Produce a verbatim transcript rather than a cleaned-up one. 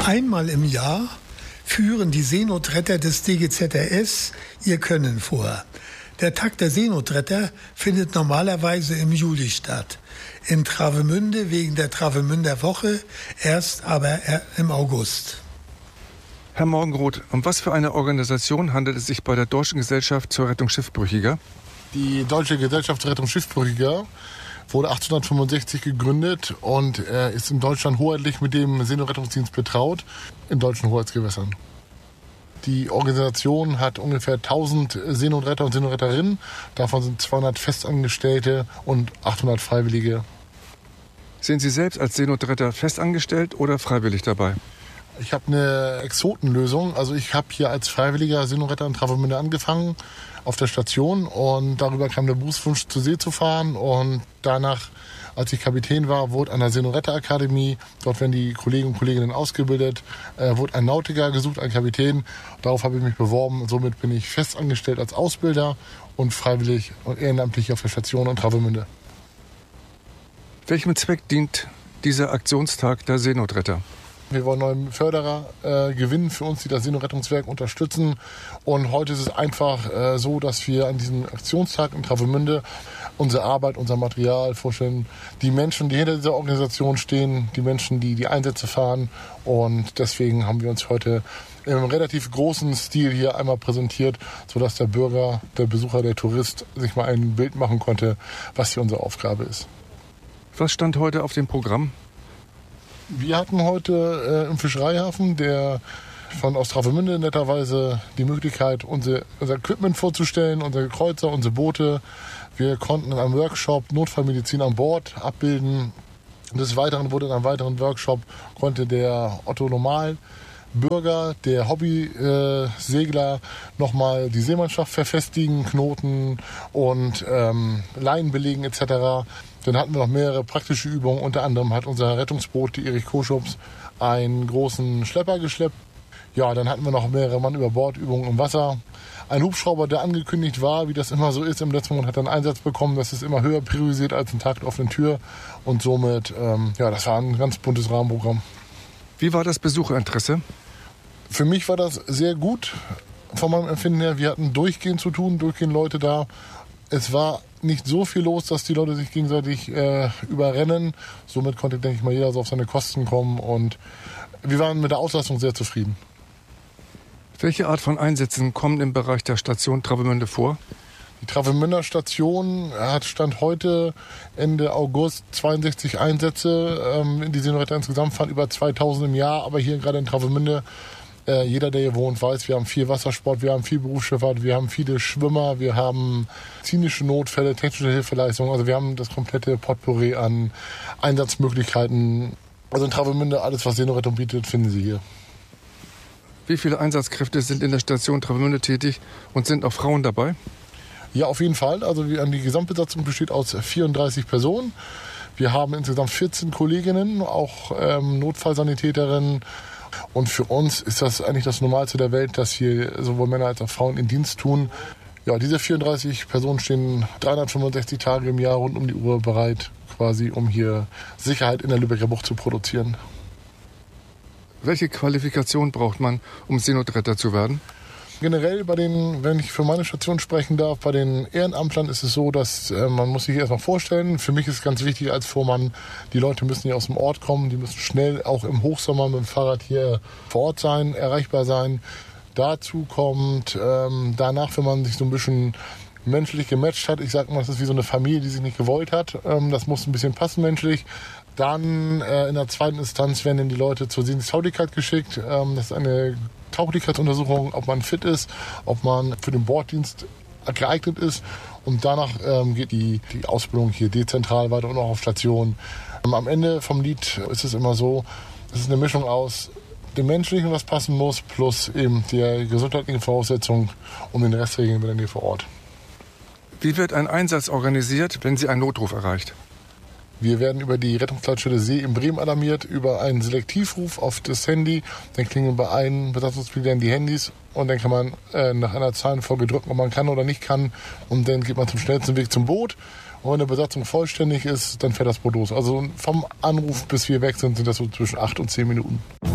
Einmal im Jahr führen die Seenotretter des D G Z R S ihr Können vor. Der Tag der Seenotretter findet normalerweise im Juli statt. In Travemünde wegen der Travemünder Woche, erst aber im August. Herr Morgenroth, um was für eine Organisation handelt es sich bei der Deutschen Gesellschaft zur Rettung Schiffbrüchiger? Die Deutsche Gesellschaft zur Rettung Schiffbrüchiger wurde achtzehnhundertfünfundsechzig gegründet und äh, ist in Deutschland hoheitlich mit dem Seenotrettungsdienst betraut, in deutschen Hoheitsgewässern. Die Organisation hat ungefähr tausend Seenotretter und Seenotretterinnen. Davon sind zweihundert Festangestellte und achthundert Freiwillige. Sind Sie selbst als Seenotretter festangestellt oder freiwillig dabei? Ich habe eine Exotenlösung. Also ich habe hier als freiwilliger Seenotretter in Travemünde angefangen auf der Station und darüber kam der Berufswunsch, zur See zu fahren. Und danach, als ich Kapitän war, wurde an der Seenotretterakademie, dort werden die Kollegen und Kolleginnen ausgebildet, äh, wurde ein Nautiker gesucht, ein Kapitän. Darauf habe ich mich beworben und somit bin ich festangestellt als Ausbilder und freiwillig und ehrenamtlich auf der Station in Travemünde. Welchem Zweck dient dieser Aktionstag der Seenotretter? Wir wollen neue Förderer äh, gewinnen für uns, die das Seenotrettungswerk unterstützen. Und heute ist es einfach äh, so, dass wir an diesem Aktionstag in Travemünde unsere Arbeit, unser Material vorstellen. Die Menschen, die hinter dieser Organisation stehen, die Menschen, die die Einsätze fahren. Und deswegen haben wir uns heute im relativ großen Stil hier einmal präsentiert, sodass der Bürger, der Besucher, der Tourist sich mal ein Bild machen konnte, was hier unsere Aufgabe ist. Was stand heute auf dem Programm? Wir hatten heute äh, im Fischereihafen, der von aus Travemünde netterweise die Möglichkeit, unser, unser Equipment vorzustellen, unsere Kreuzer, unsere Boote. Wir konnten in einem Workshop Notfallmedizin an Bord abbilden. Des Weiteren wurde in einem weiteren Workshop konnte der Otto Normalbürger, der Hobbysegler, nochmal die Seemannschaft verfestigen, Knoten und ähm, Leinen belegen et cetera. Dann hatten wir noch mehrere praktische Übungen. Unter anderem hat unser Rettungsboot, die Erich Koschups, einen großen Schlepper geschleppt. Ja, dann hatten wir noch mehrere Mann über Bord Übungen im Wasser. Ein Hubschrauber, der angekündigt war, wie das immer so ist, im letzten Monat hat er einen Einsatz bekommen. Das ist immer höher priorisiert als ein Tag der offenen Tür. Und somit, ähm, ja, das war ein ganz buntes Rahmenprogramm. Wie war das Besucherinteresse? Für mich war das sehr gut, von meinem Empfinden her. Wir hatten durchgehend zu tun, durchgehend Leute da. Es war nicht so viel los, dass die Leute sich gegenseitig äh, überrennen. Somit konnte, denke ich mal, jeder so auf seine Kosten kommen. Und wir waren mit der Auslastung sehr zufrieden. Welche Art von Einsätzen kommen im Bereich der Station Travemünde vor? Die Travemünder Station hat Stand heute Ende August zweiundsechzig Einsätze. Ähm, die Seenotretter insgesamt fahren über zweitausend im Jahr. Aber hier gerade in Travemünde, äh, jeder, der hier wohnt, weiß, wir haben viel Wassersport, wir haben viel Berufsschifffahrt, wir haben viele Schwimmer, wir haben klinische Notfälle, technische Hilfeleistungen. Also wir haben das komplette Potpourri an Einsatzmöglichkeiten. Also in Travemünde, alles, was Seenotrettung bietet, finden Sie hier. Wie viele Einsatzkräfte sind in der Station Travemünde tätig und sind auch Frauen dabei? Ja, auf jeden Fall. Also die Gesamtbesatzung besteht aus vierunddreißig Personen. Wir haben insgesamt vierzehn Kolleginnen, auch ähm, Notfallsanitäterinnen. Und für uns ist das eigentlich das Normalste der Welt, dass hier sowohl Männer als auch Frauen in Dienst tun. Ja, diese vierunddreißig Personen stehen dreihundertfünfundsechzig Tage im Jahr rund um die Uhr bereit, quasi um hier Sicherheit in der Lübecker Bucht zu produzieren. Welche Qualifikation braucht man, um Seenotretter zu werden? Generell bei den, wenn ich für meine Station sprechen darf, bei den Ehrenamtlern ist es so, dass äh, man muss sich erstmal vorstellen. Für mich ist ganz wichtig als Vormann, die Leute müssen hier aus dem Ort kommen, die müssen schnell auch im Hochsommer mit dem Fahrrad hier vor Ort sein, erreichbar sein. Dazu kommt ähm, danach, wenn man sich so ein bisschen menschlich gematcht hat, ich sag mal, das ist wie so eine Familie, die sich nicht gewollt hat. Ähm, das muss ein bisschen passen menschlich. Dann äh, in der zweiten Instanz werden dann die Leute zur Seenotauglichkeit geschickt. Ähm, das ist eine Tauglichkeitsuntersuchung, ob man fit ist, ob man für den Borddienst geeignet ist. Und danach ähm, geht die, die Ausbildung hier dezentral weiter und auch auf Station. Ähm, am Ende vom Lied ist es immer so, es ist eine Mischung aus dem Menschlichen, was passen muss, plus eben der gesundheitlichen Voraussetzung, und den Rest regeln wir dann hier vor Ort. Wie wird ein Einsatz organisiert, wenn Sie einen Notruf erreicht? Wir werden über die Rettungsleitstelle See in Bremen alarmiert, über einen Selektivruf auf das Handy. Dann klingeln bei allen Besatzungsmitgliedern die Handys und dann kann man äh, nach einer Zahlenfolge drücken, ob man kann oder nicht kann. Und dann geht man zum schnellsten Weg zum Boot. Und wenn eine Besatzung vollständig ist, dann fährt das Boot los. Also vom Anruf bis wir weg sind, sind das so zwischen acht und zehn Minuten.